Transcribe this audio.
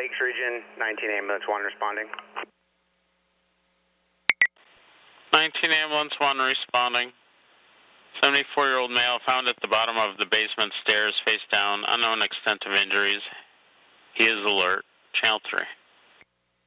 Lakes region, 19 ambulance 1 responding. 19 ambulance 1 responding. 74-year-old male found at the bottom of the basement stairs, face down, unknown extent of injuries. He is alert. Channel 3.